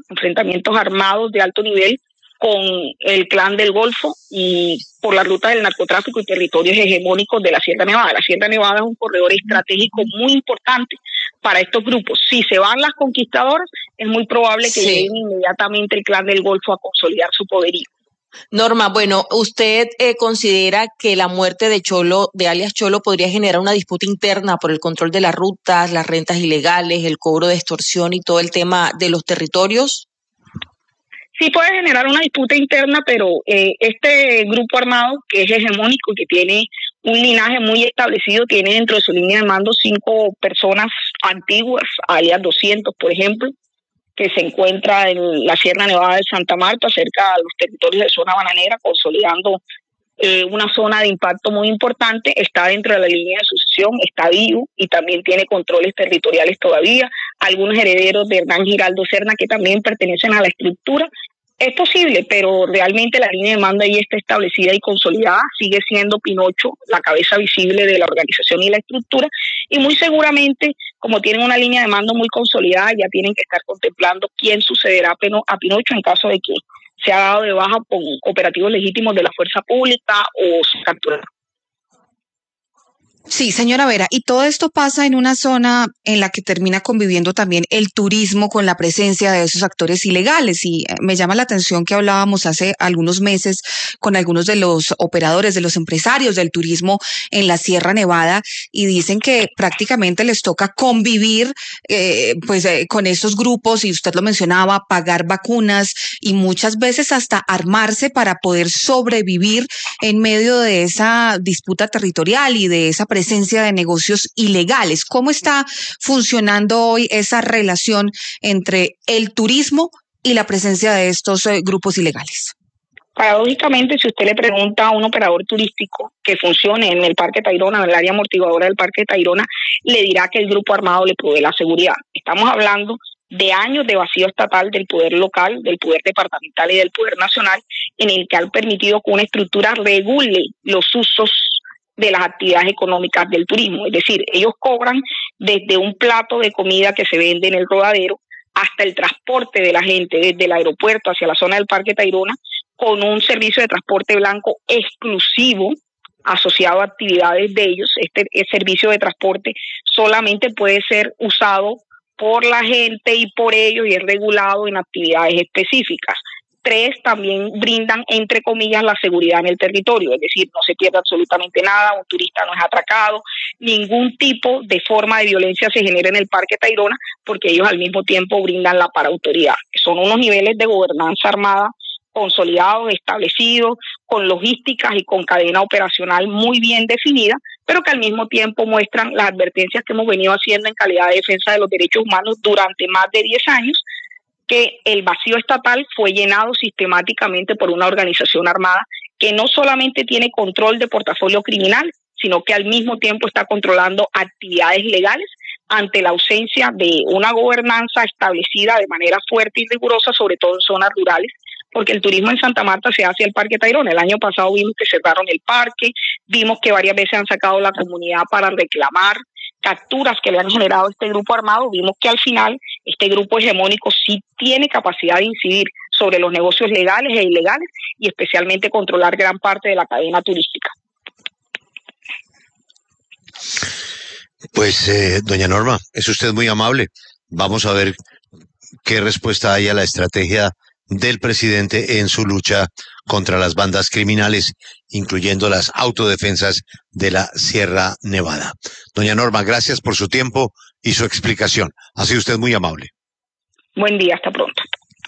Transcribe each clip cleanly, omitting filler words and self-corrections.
enfrentamientos armados de alto nivel con el Clan del Golfo y por la ruta del narcotráfico y territorios hegemónicos de la Sierra Nevada. La Sierra Nevada es un corredor estratégico muy importante para estos grupos. Si se van las conquistadoras, es muy probable que lleguen inmediatamente el Clan del Golfo a consolidar su poderío. Norma, bueno, ¿usted considera que la muerte de Cholo, de alias Cholo, podría generar una disputa interna por el control de las rutas, las rentas ilegales, el cobro de extorsión y todo el tema de los territorios? Sí puede generar una disputa interna, pero este grupo armado, que es hegemónico y que tiene un linaje muy establecido, tiene dentro de su línea de mando 5 personas antiguas, alias 200, por ejemplo, que se encuentra en la Sierra Nevada de Santa Marta, cerca de los territorios de zona bananera, consolidando una zona de impacto muy importante. Está dentro de la línea de sucesión, está vivo y también tiene controles territoriales todavía. Algunos herederos de Hernán Giraldo Serna que también pertenecen a la estructura. Es posible, pero realmente la línea de mando ahí está establecida y consolidada. Sigue siendo Pinocho la cabeza visible de la organización y la estructura, y muy seguramente, como tienen una línea de mando muy consolidada, ya tienen que estar contemplando quién sucederá a Pinocho en caso de que sea dado de baja con operativos legítimos de la fuerza pública o su captura. Sí, señora Vera, y todo esto pasa en una zona en la que termina conviviendo también el turismo con la presencia de esos actores ilegales, y me llama la atención que hablábamos hace algunos meses con algunos de los operadores, de los empresarios del turismo en la Sierra Nevada, y dicen que prácticamente les toca convivir con esos grupos, y usted lo mencionaba, pagar vacunas y muchas veces hasta armarse para poder sobrevivir en medio de esa disputa territorial y de esa presencia de negocios ilegales. ¿Cómo está funcionando hoy esa relación entre el turismo y la presencia de estos grupos ilegales? Paradójicamente, si usted le pregunta a un operador turístico que funcione en el Parque Tayrona, en el área amortiguadora del Parque Tayrona, le dirá que el grupo armado le provee la seguridad. Estamos hablando de años de vacío estatal del poder local, del poder departamental y del poder nacional, en el que han permitido que una estructura regule los usos de las actividades económicas del turismo. Es decir, ellos cobran desde un plato de comida que se vende en el rodadero hasta el transporte de la gente desde el aeropuerto hacia la zona del Parque Tayrona, con un servicio de transporte blanco exclusivo asociado a actividades de ellos. Este servicio de transporte solamente puede ser usado por la gente y por ellos, y es regulado en actividades específicas. 3, también brindan, entre comillas, la seguridad en el territorio, es decir, no se pierde absolutamente nada, un turista no es atracado, ningún tipo de forma de violencia se genera en el Parque Tayrona, porque ellos al mismo tiempo brindan la paraautoridad. Son unos niveles de gobernanza armada consolidados, establecidos, con logísticas y con cadena operacional muy bien definida, pero que al mismo tiempo muestran las advertencias que hemos venido haciendo en calidad de defensa de los derechos humanos durante más de 10 años, que el vacío estatal fue llenado sistemáticamente por una organización armada que no solamente tiene control de portafolio criminal, sino que al mismo tiempo está controlando actividades legales ante la ausencia de una gobernanza establecida de manera fuerte y rigurosa, sobre todo en zonas rurales, porque el turismo en Santa Marta se hace al Parque Tayrona. El año pasado vimos que cerraron el parque, vimos que varias veces han sacado la comunidad para reclamar capturas que le han generado este grupo armado. Vimos que al final este grupo hegemónico sí tiene capacidad de incidir sobre los negocios legales e ilegales y especialmente controlar gran parte de la cadena turística. Pues, doña Norma, es usted muy amable. Vamos a ver qué respuesta hay a la estrategia del presidente en su lucha contra las bandas criminales, incluyendo las autodefensas de la Sierra Nevada. Doña Norma, gracias por su tiempo y su explicación. Ha sido usted muy amable. Buen día, hasta pronto.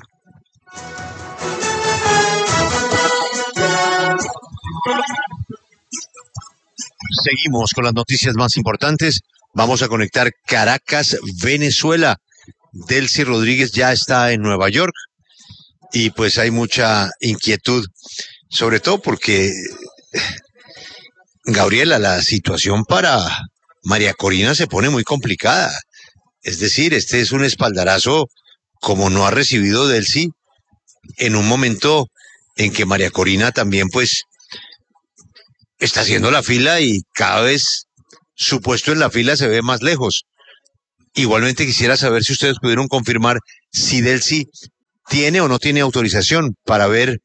Seguimos con las noticias más importantes. Vamos a conectar Caracas, Venezuela. Delcy Rodríguez ya está en Nueva York y pues hay mucha inquietud, sobre todo porque, Gabriela, la situación para María Corina se pone muy complicada. Es decir, este es un espaldarazo como no ha recibido Delcy en un momento en que María Corina también pues está haciendo la fila y cada vez su puesto en la fila se ve más lejos. Igualmente quisiera saber si ustedes pudieron confirmar si Delcy ¿tiene o no tiene autorización para ver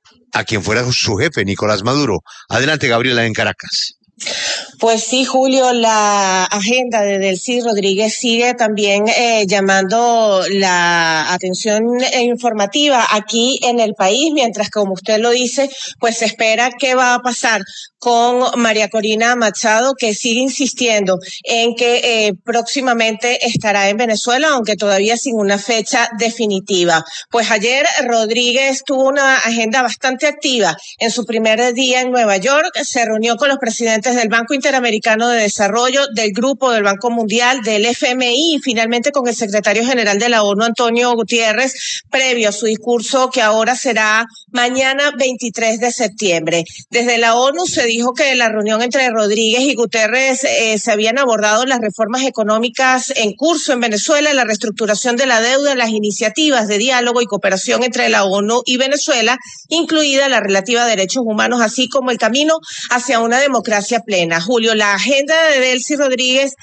a quien fuera su jefe, Nicolás Maduro? Adelante, Gabriela, en Caracas. Pues sí, Julio, la agenda de Delcy Rodríguez sigue también llamando la atención informativa aquí en el país, mientras que, como usted lo dice, pues se espera qué va a pasar con María Corina Machado, que sigue insistiendo en que próximamente estará en Venezuela, aunque todavía sin una fecha definitiva. Pues ayer Rodríguez tuvo una agenda bastante activa. En su primer día en Nueva York se reunió con los presidentes del Banco Interamericano de Desarrollo, del Grupo del Banco Mundial, del FMI y finalmente con el secretario general de la ONU, Antonio Guterres, previo a su discurso que ahora será mañana 23 de septiembre. Desde la ONU se dijo que en la reunión entre Rodríguez y Guterres se habían abordado las reformas económicas en curso en Venezuela, la reestructuración de la deuda, las iniciativas de diálogo y cooperación entre la ONU y Venezuela, incluida la relativa a derechos humanos, así como el camino hacia una democracia plena. Julio, la agenda de Delcy Rodríguez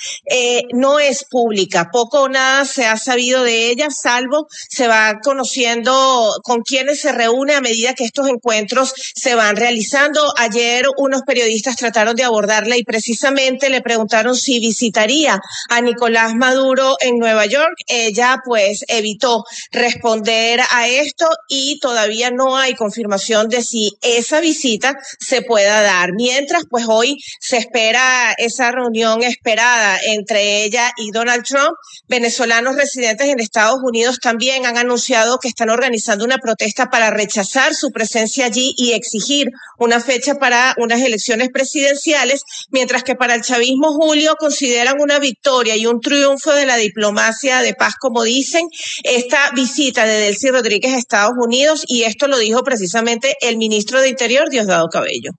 no es pública, poco o nada se ha sabido de ella, salvo se va conociendo con quienes se reúne a medida que estos encuentros se van realizando. Ayer unos periodistas trataron de abordarla y precisamente le preguntaron si visitaría a Nicolás Maduro en Nueva York. Ella pues evitó responder a esto y todavía no hay confirmación de si esa visita se pueda dar. Mientras, pues hoy se espera esa reunión esperada entre ella y Donald Trump. Venezolanos residentes en Estados Unidos también han anunciado que están organizando una protesta para rechazar su presencia allí y exigir una fecha para unas elecciones presidenciales, mientras que para el chavismo, Julio, consideran una victoria y un triunfo de la diplomacia de paz, como dicen, esta visita de Delcy Rodríguez a Estados Unidos, y esto lo dijo precisamente el ministro de Interior, Diosdado Cabello.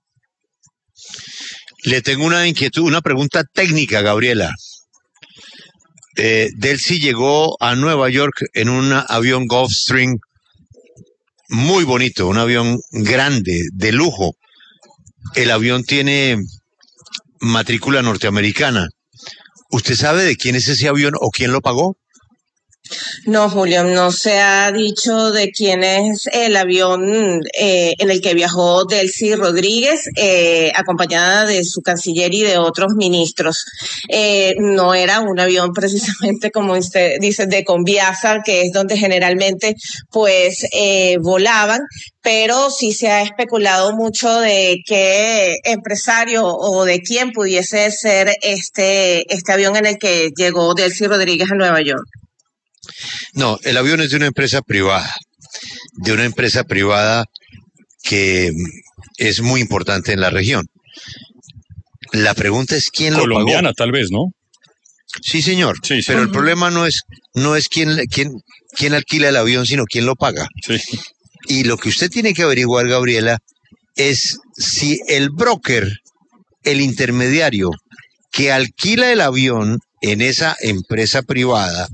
Le tengo una inquietud, una pregunta técnica, Gabriela. Delcy llegó a Nueva York en un avión Gulfstream muy bonito, un avión grande, de lujo. El avión tiene matrícula norteamericana. ¿Usted sabe de quién es ese avión o quién lo pagó? No, Julio, no se ha dicho de quién es el avión en el que viajó Delcy Rodríguez, acompañada de su canciller y de otros ministros. No era un avión precisamente, como usted dice, de Conviasa, que es donde generalmente pues volaban, pero sí se ha especulado mucho de qué empresario o de quién pudiese ser este avión en el que llegó Delcy Rodríguez a Nueva York. No, el avión es de una empresa privada que es muy importante en la región. La pregunta es quién lo pagó. Colombiana, tal vez, ¿no? Sí, señor. Sí. Pero el problema no es quién alquila el avión, sino quién lo paga. Sí. Y lo que usted tiene que averiguar, Gabriela, es si el broker, el intermediario que alquila el avión en esa empresa privada,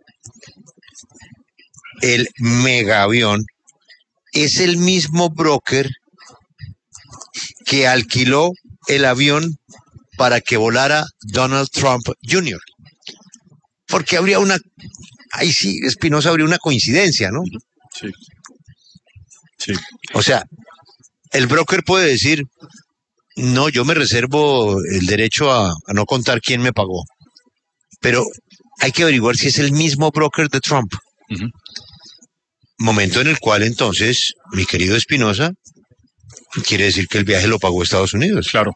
el megaavión, es el mismo broker que alquiló el avión para que volara Donald Trump Jr. Porque habría ahí sí, Espinosa, habría una coincidencia, ¿no? Sí. Sí. O sea, el broker puede decir, no, yo me reservo el derecho a no contar quién me pagó. Pero hay que averiguar si es el mismo broker de Trump. Uh-huh. Momento en el cual entonces, mi querido Espinosa, quiere decir que el viaje lo pagó Estados Unidos. Claro.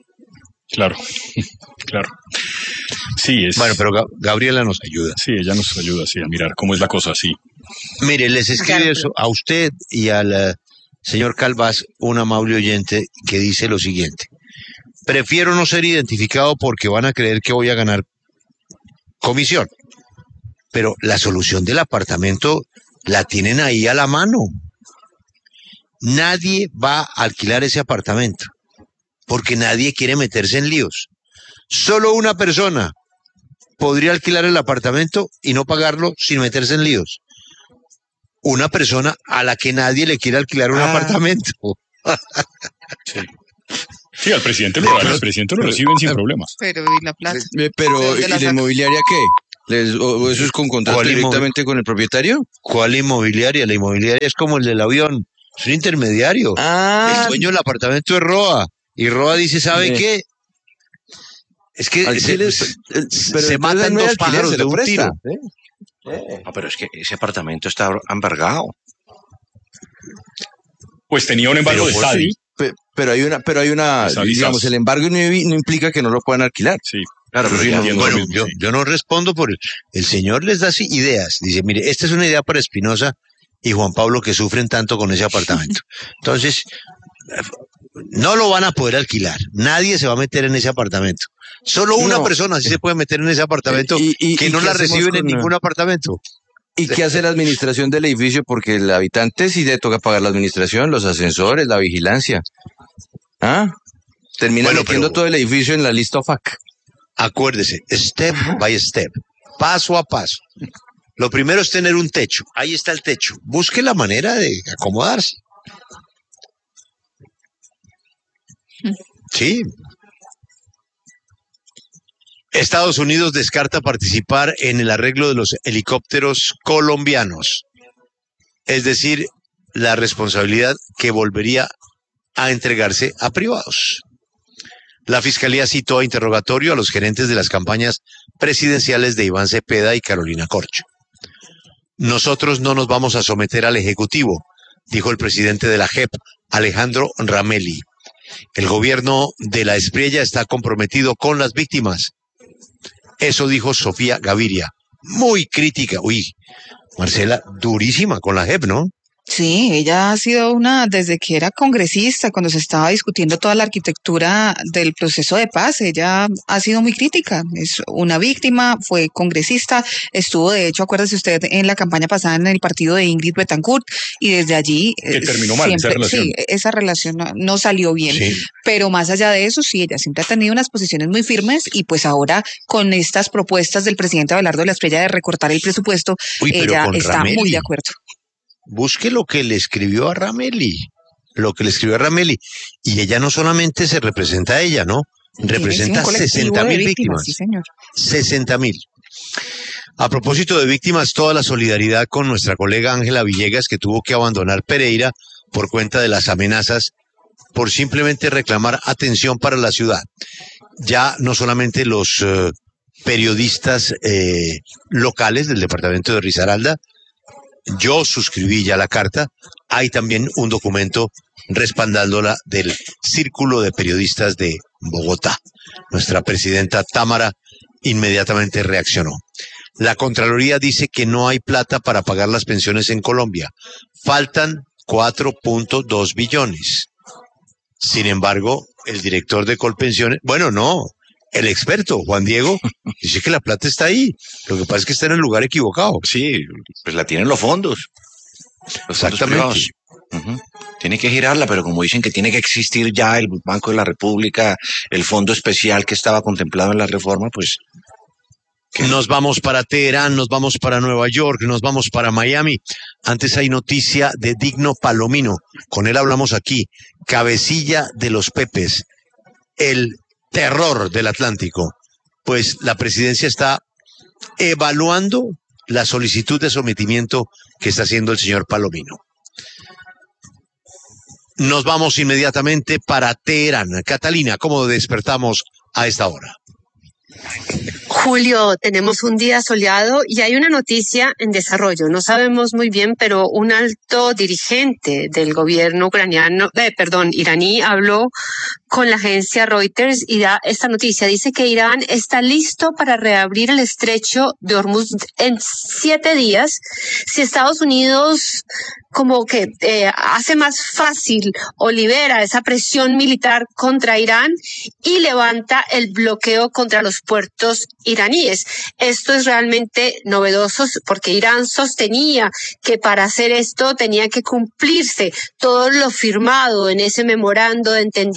Sí, es. Bueno, pero Gabriela nos ayuda. Sí, ella nos ayuda, sí, a mirar cómo es la cosa, sí. Mire, les escribe eso a usted y al señor Calvás, un amable oyente, que dice lo siguiente: prefiero no ser identificado porque van a creer que voy a ganar comisión. Pero la solución del apartamento la tienen ahí a la mano. Nadie va a alquilar ese apartamento porque nadie quiere meterse en líos. Solo una persona podría alquilar el apartamento y no pagarlo sin meterse en líos. Una persona a la que nadie le quiere alquilar un apartamento. Sí, al presidente lo reciben sin problemas. Pero ¿y la plata? Pero ¿y la inmobiliaria qué? ¿O eso es con contrato directamente con el propietario? ¿Cuál inmobiliaria? La inmobiliaria es como el del avión, es un intermediario. El dueño del apartamento es ROA, y ROA dice, ¿sabe qué? Es que se matan dos pájaros de un tiro. No, pero es que ese apartamento está embargado. Pues tenía un embargo de Sadi. Pero hay una, digamos, el embargo no implica que no lo puedan alquilar. Sí. Claro, pero Bueno, yo no respondo por el señor les da ideas. Dice, mire, esta es una idea para Espinosa y Juan Pablo que sufren tanto con ese apartamento. Entonces, no lo van a poder alquilar. Nadie se va a meter en ese apartamento. Solo una persona sí se puede meter en ese apartamento que no la reciben en ningún apartamento. ¿Y qué hace la administración del edificio? Porque el habitante sí le toca pagar la administración, los ascensores, la vigilancia. Termina metiendo todo el edificio en la lista OFAC. Acuérdese, step by step, paso a paso. Lo primero es tener un techo. Ahí está el techo. Busque la manera de acomodarse. Sí. Estados Unidos descarta participar en el arreglo de los helicópteros colombianos. Es decir, la responsabilidad que volvería a entregarse a privados. La Fiscalía citó a interrogatorio a los gerentes de las campañas presidenciales de Iván Cepeda y Carolina Corcho. Nosotros no nos vamos a someter al Ejecutivo, dijo el presidente de la JEP, Alejandro Ramelli. El gobierno de la Espriella está comprometido con las víctimas. Eso dijo Sofía Gaviria, muy crítica. Uy, Marcela, durísima con la JEP, ¿no? Sí, ella ha sido desde que era congresista, cuando se estaba discutiendo toda la arquitectura del proceso de paz, ella ha sido muy crítica, es una víctima, fue congresista, estuvo de hecho, acuérdese usted, en la campaña pasada en el partido de Ingrid Betancourt, y desde allí que terminó mal esa relación. Sí, esa relación no salió bien, sí. Pero más allá de eso, sí, ella siempre ha tenido unas posiciones muy firmes, y pues ahora con estas propuestas del presidente Abelardo de la Espriella de recortar el presupuesto, ella está Ramelli muy de acuerdo. Busque lo que le escribió a Ramelli, y ella no solamente se representa a ella, ¿no? Representa 60,000 víctimas. Sí, señor. 60,000. A propósito de víctimas, toda la solidaridad con nuestra colega Ángela Villegas, que tuvo que abandonar Pereira por cuenta de las amenazas, por simplemente reclamar atención para la ciudad. Ya no solamente los periodistas locales del departamento de Risaralda, yo suscribí ya la carta, hay también un documento respaldándola del Círculo de Periodistas de Bogotá. Nuestra presidenta Támara inmediatamente reaccionó. La Contraloría dice que no hay plata para pagar las pensiones en Colombia. Faltan 4.2 billones. Sin embargo, el director de Colpensiones, el experto, Juan Diego, dice que la plata está ahí. Lo que pasa es que está en el lugar equivocado. Sí, pues la tienen los fondos. Exactamente. Tiene que girarla, pero como dicen que tiene que existir ya el Banco de la República, el fondo especial que estaba contemplado en la reforma, pues... Nos vamos para Teherán, nos vamos para Nueva York, nos vamos para Miami. Antes hay noticia de Digno Palomino. Con él hablamos aquí. Cabecilla de los Pepes. El terror del Atlántico, pues la presidencia está evaluando la solicitud de sometimiento que está haciendo el señor Palomino. Nos vamos inmediatamente para Teherán. Catalina, ¿cómo despertamos a esta hora? Julio, tenemos un día soleado y hay una noticia en desarrollo. No sabemos muy bien, pero un alto dirigente del gobierno iraní habló con la agencia Reuters y da esta noticia. Dice que Irán está listo para reabrir el estrecho de Hormuz en 7 días si Estados Unidos como que hace más fácil o libera esa presión militar contra Irán y levanta el bloqueo contra los puertos iraníes. Esto es realmente novedoso porque Irán sostenía que para hacer esto tenía que cumplirse todo lo firmado en ese memorando de entendimiento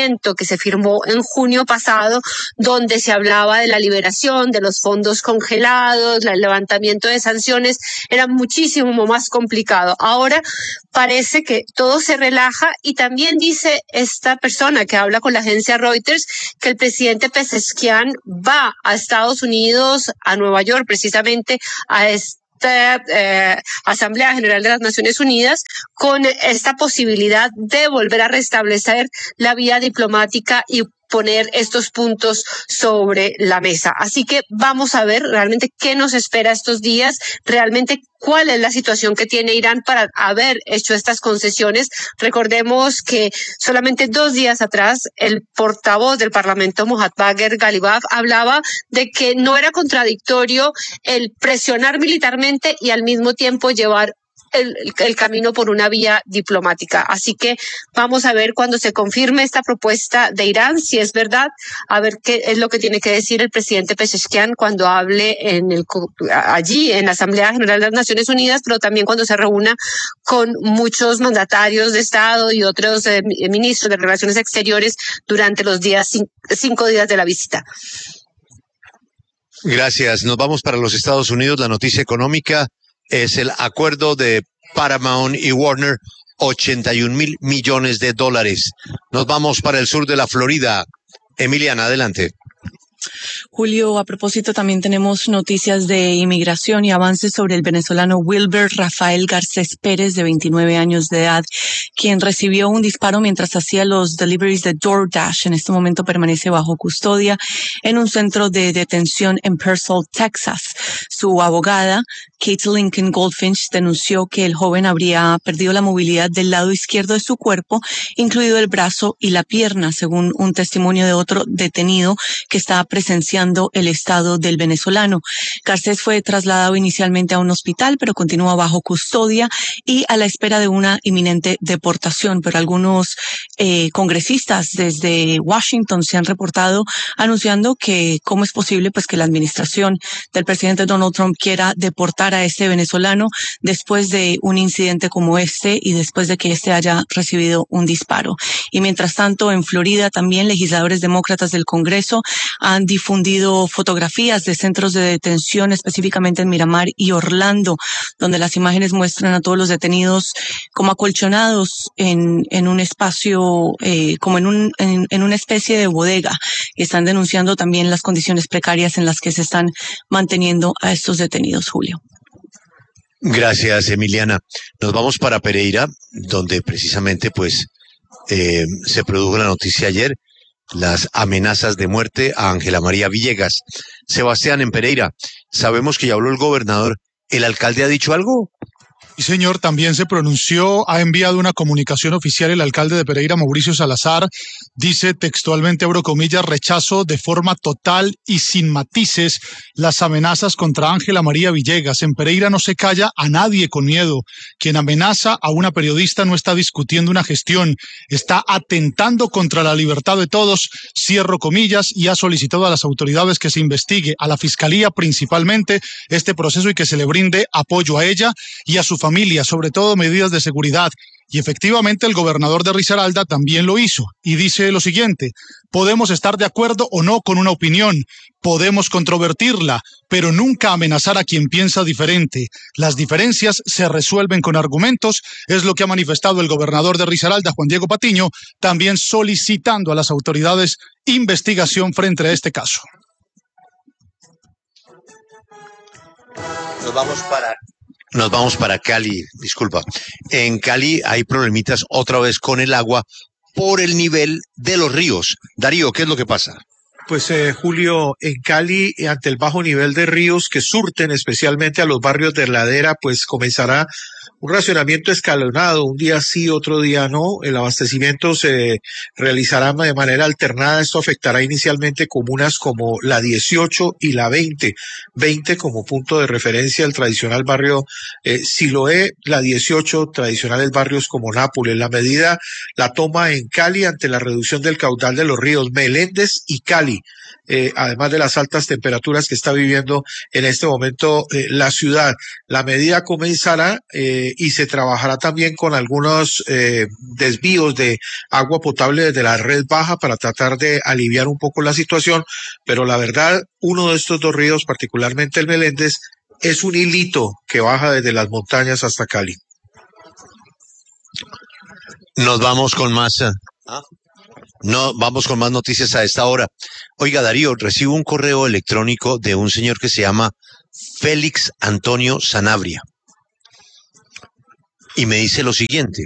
documento que se firmó en junio pasado, donde se hablaba de la liberación de los fondos congelados, el levantamiento de sanciones, era muchísimo más complicado. Ahora parece que todo se relaja y también dice esta persona que habla con la agencia Reuters que el presidente Pezeshkian va a Estados Unidos, a Nueva York, precisamente a Asamblea General de las Naciones Unidas, con esta posibilidad de volver a restablecer la vía diplomática y poner estos puntos sobre la mesa. Así que vamos a ver realmente qué nos espera estos días, realmente cuál es la situación que tiene Irán para haber hecho estas concesiones. Recordemos que solamente 2 días atrás el portavoz del Parlamento, Mohammad Bagher Ghalibaf, hablaba de que no era contradictorio el presionar militarmente y al mismo tiempo llevar el camino por una vía diplomática. Así que vamos a ver cuando se confirme esta propuesta de Irán, si es verdad, a ver qué es lo que tiene que decir el presidente Pezeshkian cuando hable allí en la Asamblea General de las Naciones Unidas, pero también cuando se reúna con muchos mandatarios de Estado y otros ministros de Relaciones Exteriores durante los 5 días de la visita. Gracias. Nos vamos para los Estados Unidos. La noticia económica es el acuerdo de Paramount y Warner, $81,000 millones. Nos vamos para el sur de la Florida. Emiliana, adelante. Julio, a propósito, también tenemos noticias de inmigración y avances sobre el venezolano Wilber Rafael Garcés Pérez, de 29 años de edad, quien recibió un disparo mientras hacía los deliveries de DoorDash. En este momento permanece bajo custodia en un centro de detención en Purcell, Texas. Su abogada, Kate Lincoln Goldfinch, denunció que el joven habría perdido la movilidad del lado izquierdo de su cuerpo, incluido el brazo y la pierna, según un testimonio de otro detenido que estaba presenciando el estado del venezolano. Garcés fue trasladado inicialmente a un hospital, pero continúa bajo custodia y a la espera de una inminente deportación. Pero algunos congresistas desde Washington se han reportado anunciando que cómo es posible pues que la administración del presidente Donald Trump quiera deportar a este venezolano después de un incidente como este y después de que este haya recibido un disparo. Y mientras tanto, en Florida también legisladores demócratas del Congreso han difundido fotografías de centros de detención, específicamente en Miramar y Orlando, donde las imágenes muestran a todos los detenidos como acolchonados en un espacio, como en una especie de bodega, y están denunciando también las condiciones precarias en las que se están manteniendo a estos detenidos, Julio. Gracias, Emiliana. Nos vamos para Pereira, donde precisamente pues se produjo la noticia ayer, las amenazas de muerte a Ángela María Villegas. Sebastián, en Pereira, sabemos que ya habló el gobernador. ¿El alcalde ha dicho algo? Sí, señor, también se pronunció, ha enviado una comunicación oficial el alcalde de Pereira, Mauricio Salazar, dice textualmente, abro comillas, rechazo de forma total y sin matices las amenazas contra Ángela María Villegas. En Pereira no se calla a nadie con miedo. Quien amenaza a una periodista no está discutiendo una gestión, está atentando contra la libertad de todos, cierro comillas, y ha solicitado a las autoridades que se investigue, a la fiscalía principalmente, este proceso y que se le brinde apoyo a ella y a su familia, sobre todo medidas de seguridad. Y efectivamente el gobernador de Risaralda también lo hizo y dice lo siguiente: podemos estar de acuerdo o no con una opinión, podemos controvertirla, pero nunca amenazar a quien piensa diferente. Las diferencias se resuelven con argumentos, es lo que ha manifestado el gobernador de Risaralda, Juan Diego Patiño, también solicitando a las autoridades investigación frente a este caso. Nos vamos para Cali, disculpa. En Cali hay problemitas otra vez con el agua por el nivel de los ríos. Darío, ¿qué es lo que pasa? Pues Julio, en Cali, ante el bajo nivel de ríos que surten especialmente a los barrios de ladera, pues comenzará un racionamiento escalonado, un día sí, otro día no. El abastecimiento se realizará de manera alternada. Esto afectará inicialmente comunas como la 18 y la 20. 20 como punto de referencia el tradicional barrio Siloé, la 18 tradicionales barrios como Nápoles. La medida la toma en Cali ante la reducción del caudal de los ríos Meléndez y Cali. Cali, además de las altas temperaturas que está viviendo en este momento la ciudad. La medida comenzará y se trabajará también con algunos desvíos de agua potable desde la red baja para tratar de aliviar un poco la situación, pero la verdad, uno de estos dos ríos, particularmente el Meléndez, es un hilito que baja desde las montañas hasta Cali. Nos vamos con más. No, vamos con más noticias a esta hora. Oiga, Darío, recibo un correo electrónico de un señor que se llama Félix Antonio Sanabria. Y me dice lo siguiente.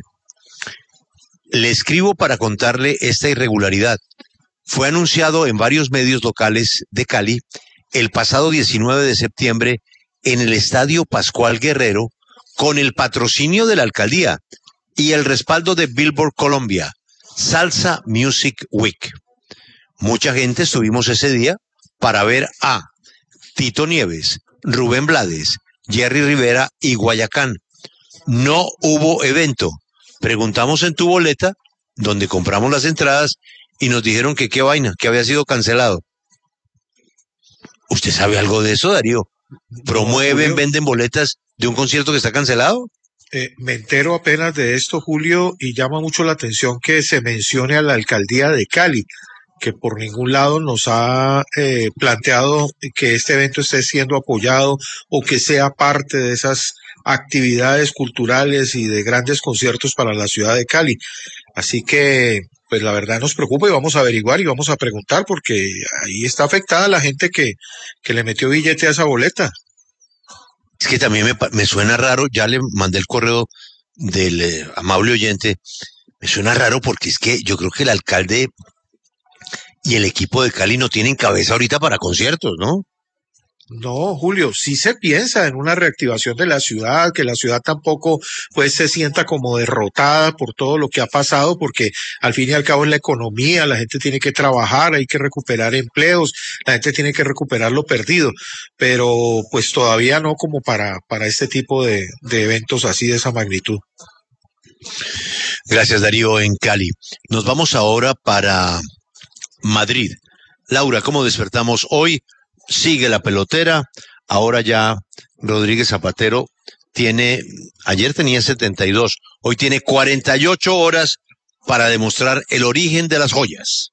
Le escribo para contarle esta irregularidad. Fue anunciado en varios medios locales de Cali el pasado 19 de septiembre en el Estadio Pascual Guerrero con el patrocinio de la alcaldía y el respaldo de Billboard Colombia, Salsa Music Week. Mucha gente estuvimos ese día para ver a Tito Nieves, Rubén Blades, Jerry Rivera y Guayacán. No hubo evento. Preguntamos en tu boleta, donde compramos las entradas, y nos dijeron que qué vaina, que había sido cancelado. ¿Usted sabe algo de eso, Darío? ¿Promueven, venden boletas de un concierto que está cancelado? Me entero apenas de esto, Julio, y llama mucho la atención que se mencione a la alcaldía de Cali, que por ningún lado nos ha planteado que este evento esté siendo apoyado o que sea parte de esas actividades culturales y de grandes conciertos para la ciudad de Cali. Así que, pues la verdad nos preocupa y vamos a averiguar y vamos a preguntar porque ahí está afectada la gente que le metió billete a esa boleta. Es que también me suena raro, ya le mandé el correo del amable oyente, me suena raro porque es que yo creo que el alcalde y el equipo de Cali no tienen cabeza ahorita para conciertos, ¿no? No, Julio, sí se piensa en una reactivación de la ciudad, que la ciudad tampoco pues se sienta como derrotada por todo lo que ha pasado, porque al fin y al cabo es la economía, la gente tiene que trabajar, hay que recuperar empleos, la gente tiene que recuperar lo perdido, pero pues todavía no como para este tipo de eventos así de esa magnitud. Gracias, Darío, en Cali. Nos vamos ahora para Madrid. Laura, ¿cómo despertamos hoy? Sigue la pelotera, ahora ya Rodríguez Zapatero ayer tenía 72, hoy tiene 48 horas para demostrar el origen de las joyas.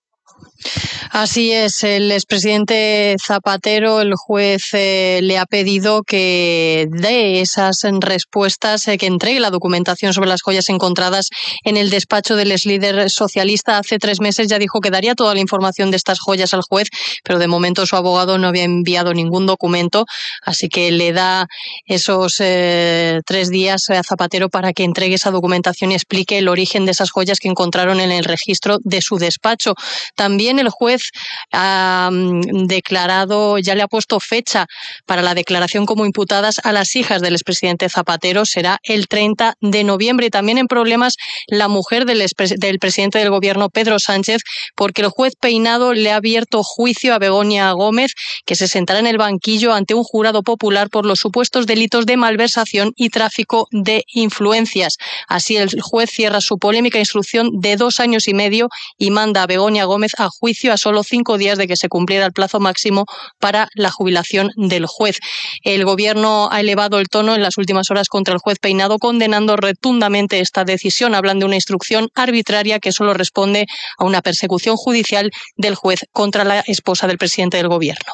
Así es, el expresidente Zapatero, el juez le ha pedido que dé esas respuestas, que entregue la documentación sobre las joyas encontradas en el despacho del exlíder socialista. Hace 3 meses ya dijo que daría toda la información de estas joyas al juez, pero de momento su abogado no había enviado ningún documento, así que le da esos 3 días a Zapatero para que entregue esa documentación y explique el origen de esas joyas que encontraron en el registro de su despacho. También el juez ha declarado, ya le ha puesto fecha para la declaración como imputadas a las hijas del expresidente Zapatero, será el 30 de noviembre. Y también en problemas la mujer del presidente del gobierno, Pedro Sánchez, porque el juez Peinado le ha abierto juicio a Begoña Gómez, que se sentará en el banquillo ante un jurado popular por los supuestos delitos de malversación y tráfico de influencias. Así el juez cierra su polémica instrucción de 2 años y medio y manda a Begoña Gómez a juicio a solo 5 días de que se cumpliera el plazo máximo para la jubilación del juez. El gobierno ha elevado el tono en las últimas horas contra el juez Peinado, condenando rotundamente esta decisión. Hablan de una instrucción arbitraria que solo responde a una persecución judicial del juez contra la esposa del presidente del gobierno.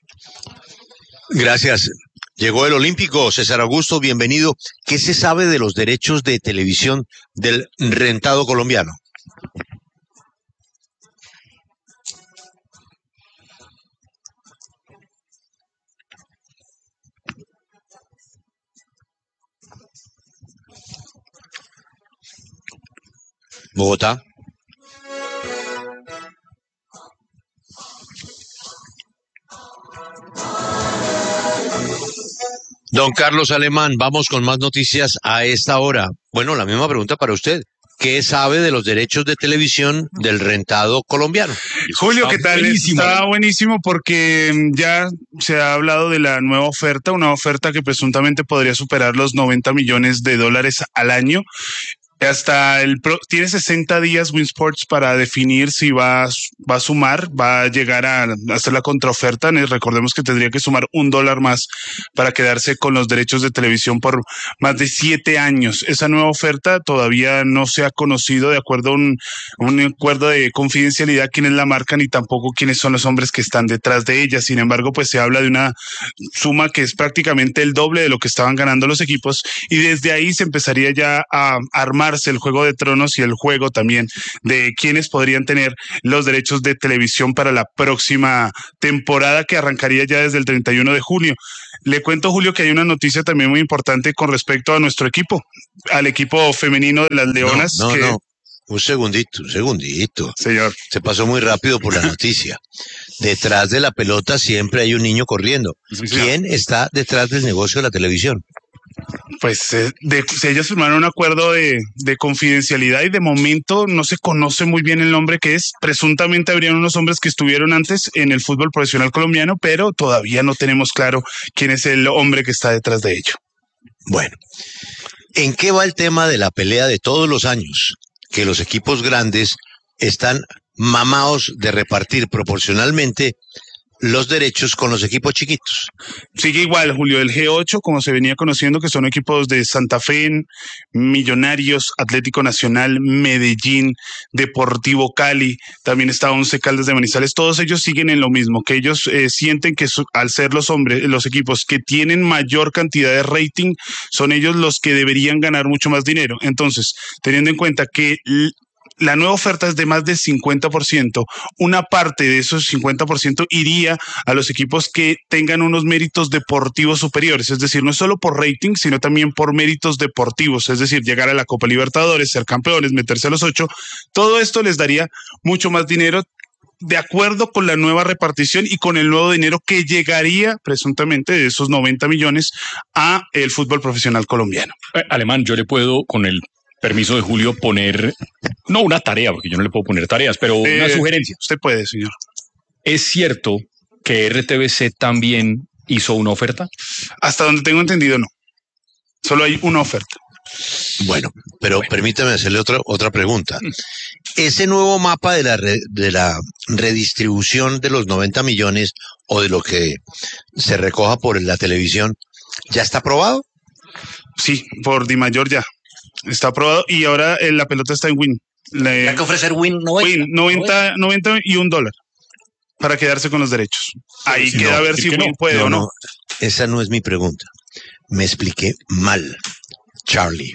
Gracias. Llegó el olímpico, César Augusto, bienvenido. ¿Qué se sabe de los derechos de televisión del rentado colombiano? Bogotá. Don Carlos Alemán, vamos con más noticias a esta hora. Bueno, la misma pregunta para usted. ¿Qué sabe de los derechos de televisión del rentado colombiano? Julio, ¿qué tal? Está buenísimo porque ya se ha hablado de la nueva oferta, una oferta que presuntamente podría superar los $90 millones al año. Tiene 60 días Winsports para definir si va a sumar, va a llegar a hacer la contraoferta. Recordemos que tendría que sumar $1 más para quedarse con los derechos de televisión por más de 7 años. Esa nueva oferta todavía no se ha conocido, de acuerdo a un acuerdo de confidencialidad, quiénes la marcan y tampoco quiénes son los hombres que están detrás de ella. Sin embargo, pues se habla de una suma que es prácticamente el doble de lo que estaban ganando los equipos, y desde ahí se empezaría ya a armar el Juego de Tronos y el juego también de quienes podrían tener los derechos de televisión para la próxima temporada, que arrancaría ya desde el 31 de junio. Le cuento, Julio, que hay una noticia también muy importante con respecto a nuestro equipo, al equipo femenino de las Leonas. No. Un segundito. Señor. Se pasó muy rápido por la noticia. Detrás de la pelota siempre hay un niño corriendo. Sí, ¿quién está detrás del negocio de la televisión? Pues ellos firmaron un acuerdo de confidencialidad y de momento no se conoce muy bien el nombre que es. Presuntamente habrían unos hombres que estuvieron antes en el fútbol profesional colombiano, pero todavía no tenemos claro quién es el hombre que está detrás de ello. Bueno, ¿en qué va el tema de la pelea de todos los años? Que los equipos grandes están mamados de repartir proporcionalmente los derechos con los equipos chiquitos. Sigue igual, Julio, el G8, como se venía conociendo, que son equipos de Santa Fe, Millonarios, Atlético Nacional, Medellín, Deportivo Cali, también está Once Caldas de Manizales. Todos ellos siguen en lo mismo, que ellos sienten que al ser los equipos que tienen mayor cantidad de rating, son ellos los que deberían ganar mucho más dinero. Entonces, teniendo en cuenta que la nueva oferta es de más del 50%. Una parte de esos 50% iría a los equipos que tengan unos méritos deportivos superiores, es decir, no solo por rating, sino también por méritos deportivos, es decir, llegar a la Copa Libertadores, ser campeones, meterse a los 8. Todo esto les daría mucho más dinero, de acuerdo con la nueva repartición y con el nuevo dinero que llegaría presuntamente de esos 90 millones a el fútbol profesional colombiano. Alemán, yo le puedo, con el permiso de Julio, poner, no una tarea, porque yo no le puedo poner tareas, pero una sugerencia. Usted puede, señor. ¿Es cierto que RTBC también hizo una oferta? Hasta donde tengo entendido, no. Solo hay una oferta. Bueno, pero permítame hacerle otra pregunta. ¿Ese nuevo mapa de la redistribución de los 90 millones o de lo que se recoja por la televisión ya está aprobado? Sí, por Dimayor ya. Está aprobado y ahora la pelota está en Win. Hay que ofrecer Win 90 y $1 para quedarse con los derechos. Ahí queda a ver si Win puede o no. Esa no es mi pregunta. Me expliqué mal, Charlie.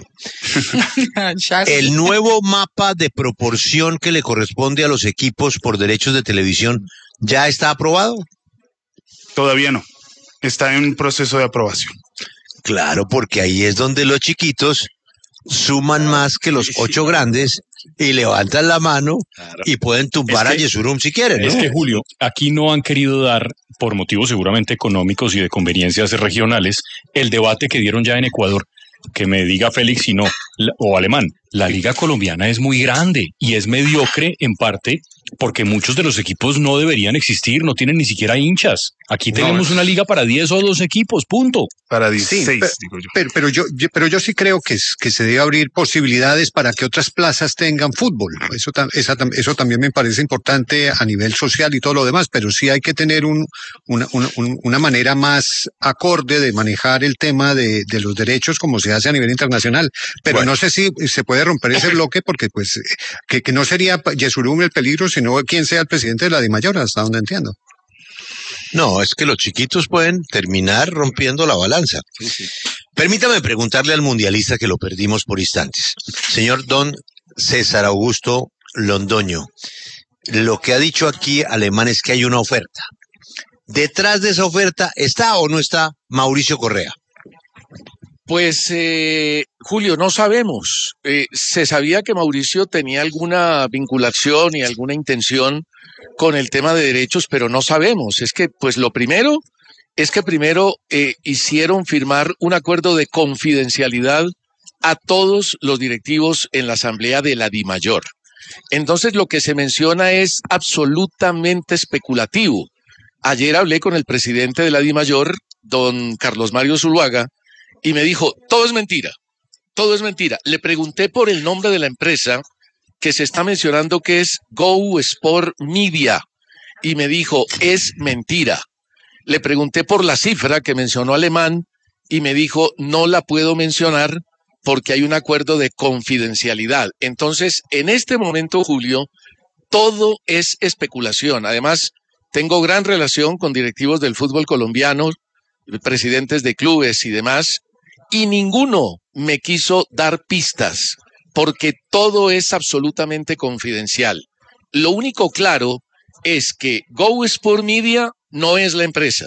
El nuevo mapa de proporción que le corresponde a los equipos por derechos de televisión ya está aprobado. Todavía no. Está en proceso de aprobación. Claro, porque ahí es donde los chiquitos suman más que los 8 grandes y levantan la mano y pueden tumbar a Yesurum si quieren, ¿no? Es que, Julio, aquí no han querido dar, por motivos seguramente económicos y de conveniencias regionales, el debate que dieron ya en Ecuador. Que me diga Félix si no, o Alemán, la liga colombiana es muy grande y es mediocre en parte porque muchos de los equipos no deberían existir, no tienen ni siquiera hinchas. Aquí tenemos una liga para 10 o 12 equipos, punto. Para 16, sí, digo yo. Pero yo sí creo que se debe abrir posibilidades para que otras plazas tengan fútbol. Eso también me parece importante a nivel social y todo lo demás, pero sí hay que tener una manera más acorde de manejar el tema de los derechos como se hace a nivel internacional. Pero bueno, no sé si se puede romper ese bloque porque pues que no sería Yesurum el peligro, sino quien sea el presidente de la Dimayor, hasta donde entiendo. No, es que los chiquitos pueden terminar rompiendo la balanza. Sí. Permítame preguntarle al mundialista que lo perdimos por instantes. Señor Don César Augusto Londoño, lo que ha dicho aquí Alemán es que hay una oferta. ¿Detrás de esa oferta está o no está Mauricio Correa? Pues, Julio, no sabemos. Se sabía que Mauricio tenía alguna vinculación y alguna intención con el tema de derechos, pero no sabemos. Es que, pues, lo primero es que primero hicieron firmar un acuerdo de confidencialidad a todos los directivos en la asamblea de la Dimayor. Entonces, lo que se menciona es absolutamente especulativo. Ayer hablé con el presidente de la Dimayor, don Carlos Mario Zuluaga, y me dijo, todo es mentira. todo es mentira. Le pregunté por el nombre de la empresa que se está mencionando que es Go Sport Media y me dijo, es mentira. Le pregunté por la cifra que mencionó Alemán y me dijo, no la puedo mencionar porque hay un acuerdo de confidencialidad. Entonces, en este momento, Julio, todo es especulación. Además, tengo gran relación con directivos del fútbol colombiano, presidentes de clubes y demás, y ninguno me quiso dar pistas porque todo es absolutamente confidencial. Lo único claro es que Go Sport Media no es la empresa.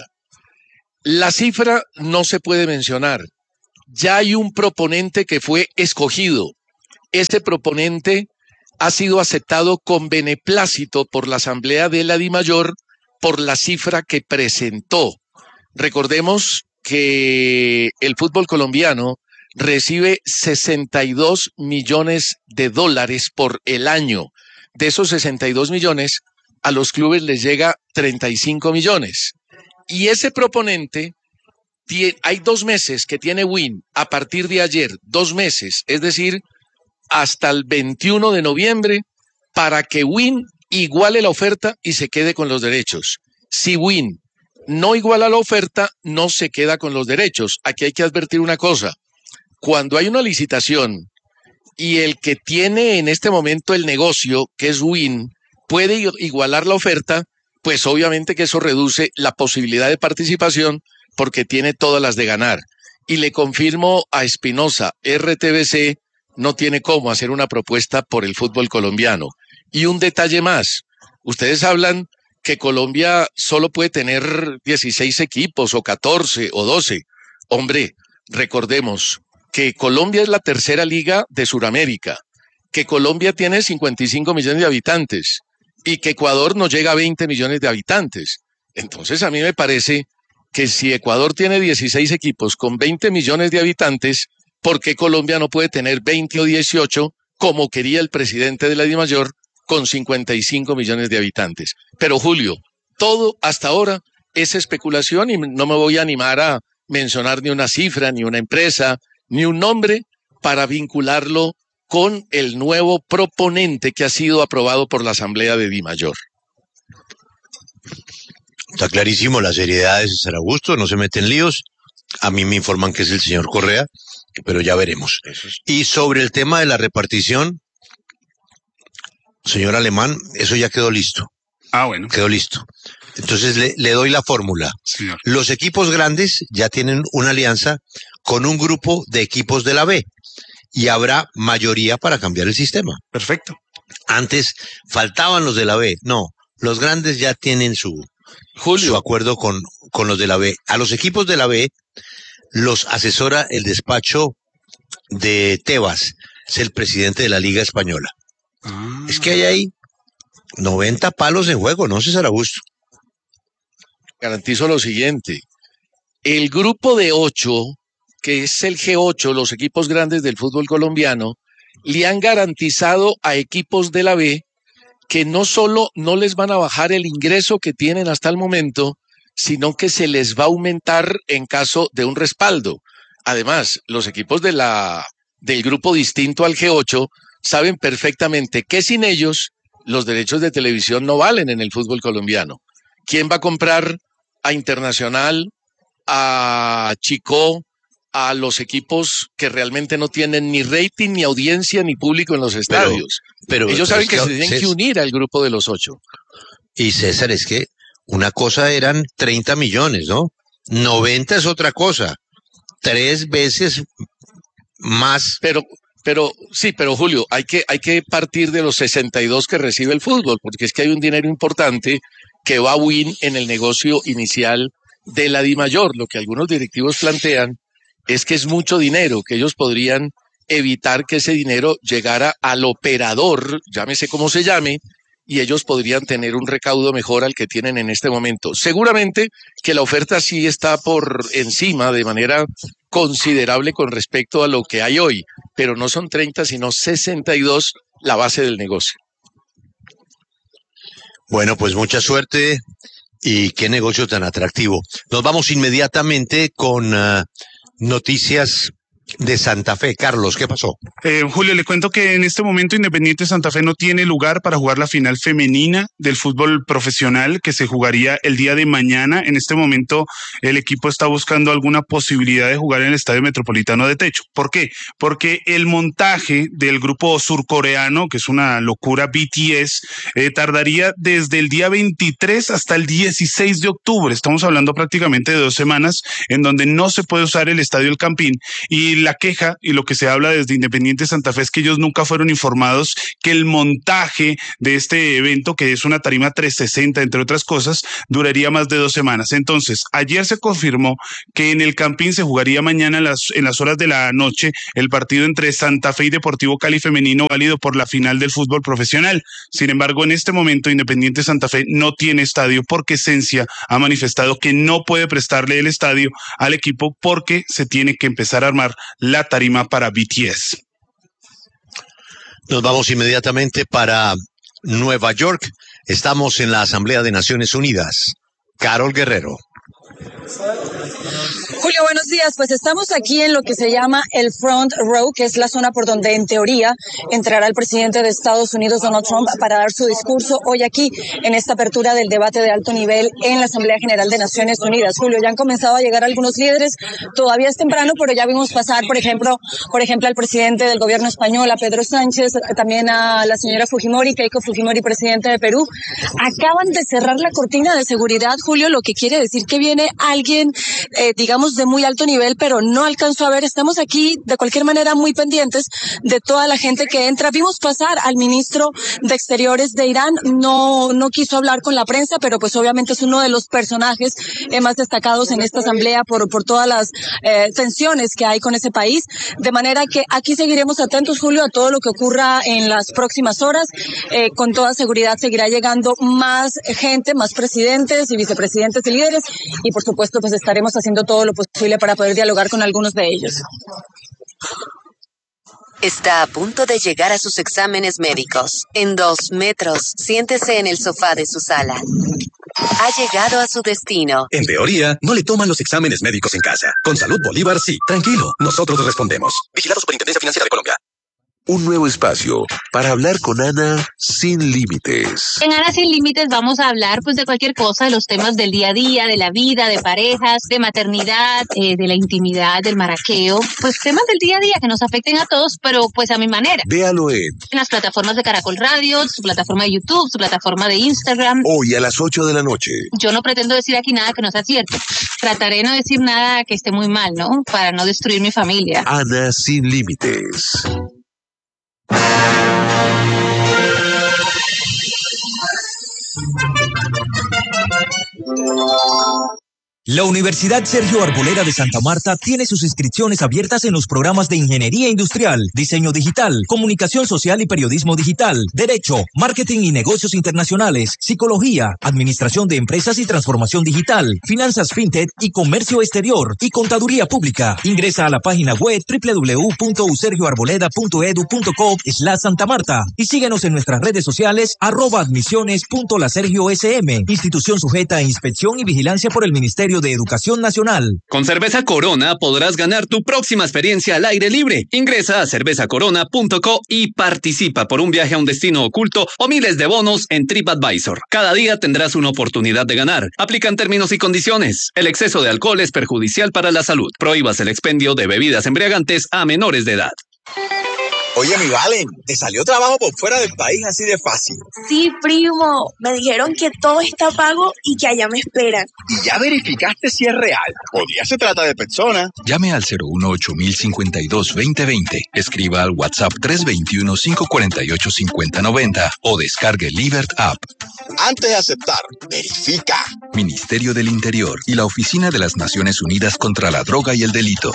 La cifra no se puede mencionar. Ya hay un proponente que fue escogido. Ese proponente ha sido aceptado con beneplácito por la Asamblea de la DIMAYOR por la cifra que presentó. Recordemos que el fútbol colombiano recibe 62 millones de dólares por el año. De esos 62 millones, a los clubes les llega 35 millones. Y ese proponente, hay 2 meses que tiene Win, a partir de ayer, 2 meses, es decir, hasta el 21 de noviembre, para que Win iguale la oferta y se quede con los derechos. Si Win no iguala la oferta, no se queda con los derechos. Aquí hay que advertir una cosa. Cuando hay una licitación y el que tiene en este momento el negocio, que es Win, puede igualar la oferta, pues obviamente que eso reduce la posibilidad de participación porque tiene todas las de ganar. Y le confirmo a Espinosa, RTBC no tiene cómo hacer una propuesta por el fútbol colombiano. Y un detalle más, ustedes hablan que Colombia solo puede tener 16 equipos o 14 o 12. Hombre, recordemos que Colombia es la tercera liga de Sudamérica, que Colombia tiene 55 millones de habitantes y que Ecuador no llega a 20 millones de habitantes. Entonces a mí me parece que si Ecuador tiene 16 equipos con 20 millones de habitantes, ¿por qué Colombia no puede tener 20 o 18 como quería el presidente de la DIMAYOR con 55 millones de habitantes? Pero Julio, todo hasta ahora es especulación y no me voy a animar a mencionar ni una cifra, ni una empresa, ni un nombre para vincularlo con el nuevo proponente que ha sido aprobado por la Asamblea de DIMAYOR. Está clarísimo la seriedad de César Augusto, no se meten líos. A mí me informan que es el señor Correa, pero ya veremos. Y sobre el tema de la repartición, señor Alemán, eso ya quedó listo. Ah, bueno. Quedó listo. Entonces le doy la fórmula. Señor. Los equipos grandes ya tienen una alianza con un grupo de equipos de la B y habrá mayoría para cambiar el sistema. Perfecto. Antes faltaban los de la B. No, los grandes ya tienen su acuerdo con los de la B. A los equipos de la B los asesora el despacho de Tebas, es el presidente de la Liga Española. Es que hay ahí 90 palos en juego, ¿no, César Augusto? Garantizo lo siguiente. El grupo de 8, que es el G8, los equipos grandes del fútbol colombiano, le han garantizado a equipos de la B que no solo no les van a bajar el ingreso que tienen hasta el momento, sino que se les va a aumentar en caso de un respaldo. Además, los equipos del grupo distinto al G8 saben perfectamente que sin ellos los derechos de televisión no valen en el fútbol colombiano. ¿Quién va a comprar a Internacional, a Chico, a los equipos que realmente no tienen ni rating, ni audiencia, ni público en los estadios? Pero ellos saben que se tienen que unir al grupo de los 8. Y César, es que una cosa eran 30 millones, ¿no? 90 es otra cosa. 3 veces más. Pero Julio, hay que partir de los 62 que recibe el fútbol, porque es que hay un dinero importante que va a Win en el negocio inicial de la DIMAYOR. Lo que algunos directivos plantean es que es mucho dinero, que ellos podrían evitar que ese dinero llegara al operador, llámese como se llame, y ellos podrían tener un recaudo mejor al que tienen en este momento. Seguramente que la oferta sí está por encima de manera considerable con respecto a lo que hay hoy, pero no son 30, sino 62 la base del negocio. Bueno, pues mucha suerte y qué negocio tan atractivo. Nos vamos inmediatamente con noticias de Santa Fe. Carlos, ¿qué pasó? Julio, le cuento que en este momento Independiente Santa Fe no tiene lugar para jugar la final femenina del fútbol profesional que se jugaría el día de mañana. En este momento el equipo está buscando alguna posibilidad de jugar en el Estadio Metropolitano de Techo. ¿Por qué? Porque el montaje del grupo surcoreano, que es una locura, BTS, tardaría desde el día 23 hasta el 16 de octubre. Estamos hablando prácticamente de 2 semanas en donde no se puede usar el Estadio El Campín. Y la queja y lo que se habla desde Independiente Santa Fe es que ellos nunca fueron informados que el montaje de este evento, que es una tarima 360, entre otras cosas, duraría más de 2 semanas. Entonces, ayer se confirmó que en el Campín se jugaría mañana en las horas de la noche el partido entre Santa Fe y Deportivo Cali femenino, válido por la final del fútbol profesional. Sin embargo, en este momento Independiente Santa Fe no tiene estadio porque Esencia ha manifestado que no puede prestarle el estadio al equipo porque se tiene que empezar a armar la tarima para BTS. Nos vamos inmediatamente para Nueva York. Estamos en la Asamblea de Naciones Unidas. Carol Guerrero. Julio, buenos días. Pues estamos aquí en lo que se llama el Front Row, que es la zona por donde en teoría entrará el presidente de Estados Unidos, Donald Trump, para dar su discurso hoy aquí en esta apertura del debate de alto nivel en la Asamblea General de Naciones Unidas. Julio, ya han comenzado a llegar algunos líderes. Todavía es temprano, pero ya vimos pasar, por ejemplo, al presidente del gobierno español, a Pedro Sánchez, también a la señora Fujimori, Keiko Fujimori, presidente de Perú. Acaban de cerrar la cortina de seguridad, Julio, lo que quiere decir que viene alguien, digamos, de muy alto nivel, pero no alcanzo a ver. Estamos aquí de cualquier manera muy pendientes de toda la gente que entra. Vimos pasar al ministro de Exteriores de Irán, no quiso hablar con la prensa, pero pues obviamente es uno de los personajes más destacados en esta asamblea por todas las tensiones que hay con ese país, de manera que aquí seguiremos atentos, Julio, a todo lo que ocurra en las próximas horas. Con toda seguridad seguirá llegando más gente, más presidentes y vicepresidentes y líderes, y por supuesto pues estaremos haciendo todo lo posible para poder dialogar con algunos de ellos. Está a punto de llegar a sus exámenes médicos. En 2 metros, siéntese en el sofá de su sala. Ha llegado a su destino. En teoría, no le toman los exámenes médicos en casa. Con Salud Bolívar, sí. Tranquilo, nosotros respondemos. Vigilado Superintendencia Financiera de Colombia. Un nuevo espacio para hablar con Ana sin límites. En Ana sin límites vamos a hablar pues de cualquier cosa, de los temas del día a día, de la vida, de parejas, de maternidad, de la intimidad, del maraqueo, pues temas del día a día que nos afecten a todos, pero pues a mi manera. Véalo en las plataformas de Caracol Radio, su plataforma de YouTube, su plataforma de Instagram. Hoy a las 8 de la noche. Yo no pretendo decir aquí nada que no sea cierto. Trataré de no decir nada que esté muy mal, ¿no? Para no destruir mi familia. Ana sin límites. La Universidad Sergio Arboleda de Santa Marta tiene sus inscripciones abiertas en los programas de Ingeniería Industrial, Diseño Digital, Comunicación Social y Periodismo Digital, Derecho, Marketing y Negocios Internacionales, Psicología, Administración de Empresas y Transformación Digital, Finanzas FinTech y Comercio Exterior y Contaduría Pública. Ingresa a la página web www.usergioarboleda.edu.co/Santa Marta y síguenos en nuestras redes sociales @admisiones.lasergiosm, institución sujeta a inspección y vigilancia por el Ministerio de Educación Nacional. Con Cerveza Corona podrás ganar tu próxima experiencia al aire libre. Ingresa a cervezacorona.co y participa por un viaje a un destino oculto o miles de bonos en TripAdvisor. Cada día tendrás una oportunidad de ganar. Aplican términos y condiciones. El exceso de alcohol es perjudicial para la salud. Prohíbas el expendio de bebidas embriagantes a menores de edad. Oye, mi Valen, ¿te salió trabajo por fuera del país así de fácil? Sí, primo. Me dijeron que todo está pago y que allá me esperan. ¿Y ya verificaste si es real? ¿O ya se trata de personas? Llame al 018-052-2020. Escriba al WhatsApp 321-548-5090 o descargue Libert App. Antes de aceptar, verifica. Ministerio del Interior y la Oficina de las Naciones Unidas contra la Droga y el Delito.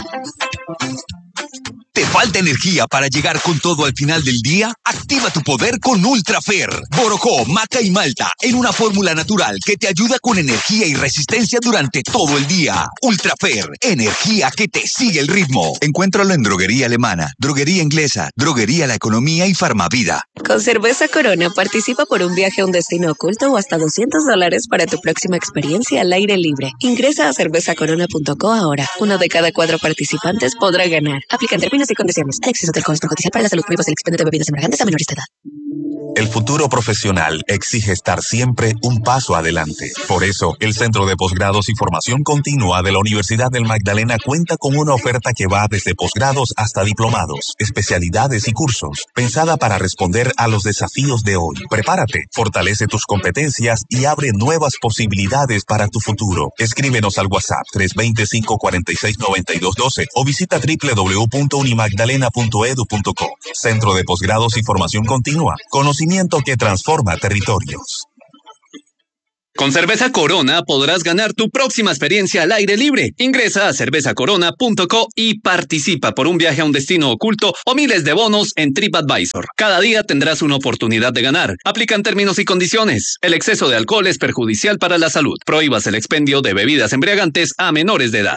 ¿Te falta energía para llegar con todo al final del día? Activa tu poder con Ultrafer. Borojó, maca y malta en una fórmula natural que te ayuda con energía y resistencia durante todo el día. Ultrafer, energía que te sigue el ritmo. Encuéntralo en Droguería Alemana, Droguería Inglesa, Droguería La Economía y Farmavida. Con Cerveza Corona participa por un viaje a un destino oculto o hasta $200 para tu próxima experiencia al aire libre. Ingresa a cervezacorona.co ahora. 1 de cada 4 participantes podrá ganar. Aplican términos y condiciones. El exceso de alcohol es perjudicial para la salud. Prohíbas el expendio de bebidas embriagantes a menores de edad. El futuro profesional exige estar siempre un paso adelante. Por eso, el Centro de Posgrados y Formación Continua de la Universidad del Magdalena cuenta con una oferta que va desde posgrados hasta diplomados, especialidades y cursos, pensada para responder a los desafíos de hoy. Prepárate, fortalece tus competencias y abre nuevas posibilidades para tu futuro. Escríbenos al WhatsApp 320-546-9212 o visita www.unimagdalena.edu.co. Centro de Posgrados y Formación Continua. Conocimiento que transforma territorios. Con Cerveza Corona podrás ganar tu próxima experiencia al aire libre. Ingresa a cervezacorona.co y participa por un viaje a un destino oculto o miles de bonos en TripAdvisor. Cada día tendrás una oportunidad de ganar. Aplican términos y condiciones. El exceso de alcohol es perjudicial para la salud. Prohíbas el expendio de bebidas embriagantes a menores de edad.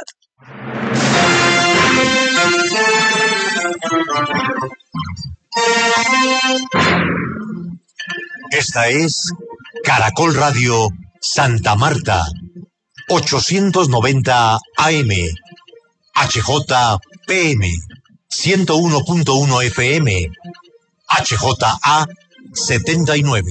Esta es Caracol Radio Santa Marta, 890 AM, HJPM, 101.1 FM, HJA 79.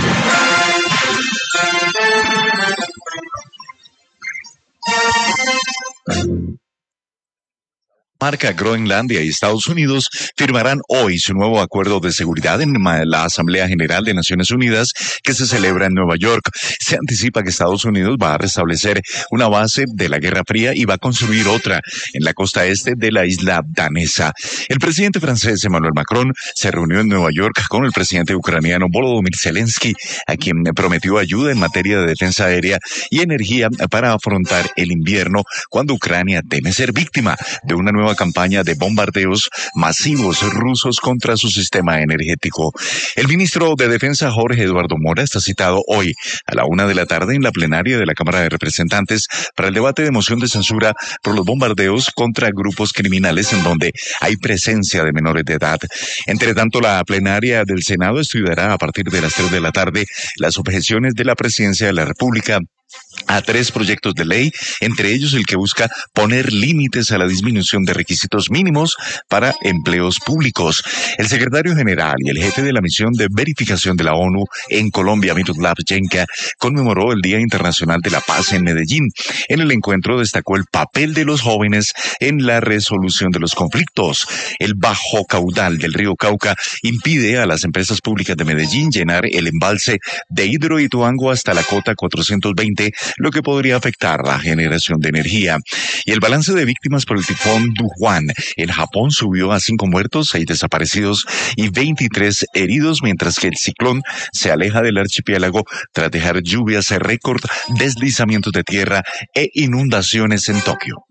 Marca, Groenlandia y Estados Unidos firmarán hoy su nuevo acuerdo de seguridad en la Asamblea General de Naciones Unidas que se celebra en Nueva York. Se anticipa que Estados Unidos va a restablecer una base de la Guerra Fría y va a construir otra en la costa este de la isla danesa. El presidente francés Emmanuel Macron se reunió en Nueva York con el presidente ucraniano Volodymyr Zelensky, a quien prometió ayuda en materia de defensa aérea y energía para afrontar el invierno cuando Ucrania teme ser víctima de una nueva campaña de bombardeos masivos rusos contra su sistema energético. El ministro de Defensa Jorge Eduardo Mora está citado hoy a la 1:00 p.m. en la plenaria de la Cámara de Representantes para el debate de moción de censura por los bombardeos contra grupos criminales en donde hay presencia de menores de edad. Entre tanto, la plenaria del Senado estudiará a partir de las 3 de la tarde las objeciones de la Presidencia de la República a 3 proyectos de ley, entre ellos el que busca poner límites a la disminución de requisitos mínimos para empleos públicos. El secretario general y el jefe de la misión de verificación de la ONU en Colombia, Miroslav Jenka, conmemoró el Día Internacional de la Paz en Medellín. En el encuentro destacó el papel de los jóvenes en la resolución de los conflictos. El bajo caudal del río Cauca impide a las empresas públicas de Medellín llenar el embalse de Hidroituango hasta la cota 420, lo que podría afectar la generación de energía. Y el balance de víctimas por el tifón Dujuan en Japón subió a 5 muertos, 6 desaparecidos y 23 heridos, mientras que el ciclón se aleja del archipiélago tras dejar lluvias récord, deslizamientos de tierra e inundaciones en Tokio.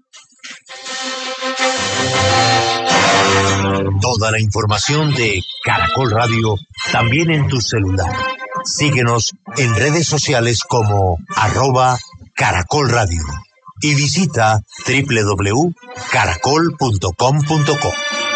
Toda la información de Caracol Radio también en tu celular. Síguenos en redes sociales como @Caracol Radio y visita www.caracol.com.co.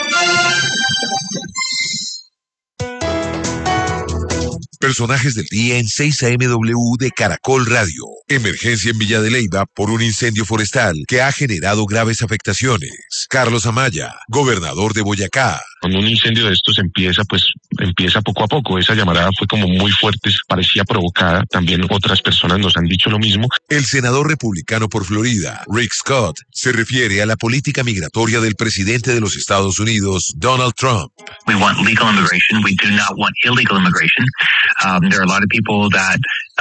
Personajes del día en 6 AMW de Caracol Radio. Emergencia en Villa de Leyva por un incendio forestal que ha generado graves afectaciones. Carlos Amaya, gobernador de Boyacá. Cuando un incendio de estos empieza poco a poco. Esa llamarada fue como muy fuerte, parecía provocada. También otras personas nos han dicho lo mismo. El senador republicano por Florida, Rick Scott, se refiere a la política migratoria del presidente de los Estados Unidos, Donald Trump. We want legal immigration. We do not want illegal immigration. There are a lot of people that,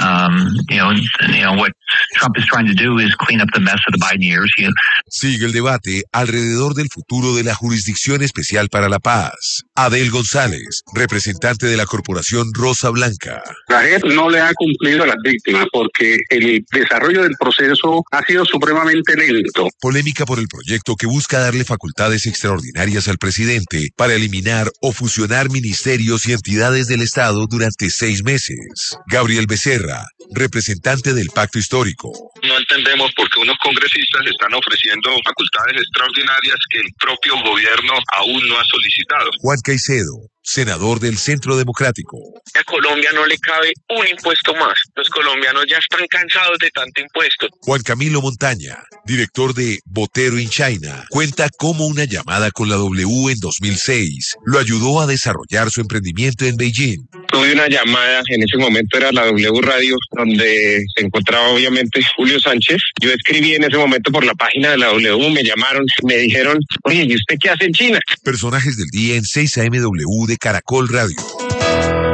what Trump is trying to do is clean up the mess of the Biden years. Sigue el debate alrededor del futuro de la Jurisdicción Especial para la Paz. Adel González, representante de la Corporación Rosa Blanca. La JEP no le ha cumplido a las víctimas porque el desarrollo del proceso ha sido supremamente lento. Polémica por el proyecto que busca darle facultades extraordinarias al presidente para eliminar o fusionar ministerios y entidades del Estado durante 6 meses. Gabriel Becerra, representante del Pacto Histórico. No entendemos por qué unos congresistas están ofreciendo facultades extraordinarias que el propio gobierno aún no ha solicitado. Juan Caicedo, senador del Centro Democrático. A Colombia no le cabe un impuesto más. Los colombianos ya están cansados de tanto impuesto. Juan Camilo Montaña, director de Botero in China, cuenta cómo una llamada con la W en 2006 lo ayudó a desarrollar su emprendimiento en Beijing. Tuve una llamada, en ese momento era la W Radio, donde se encontraba obviamente Julio Sánchez. Yo escribí en ese momento por la página de la W, me llamaron, me dijeron, oye, ¿y usted qué hace en China? Personajes del día en 6 AM W de Caracol Radio.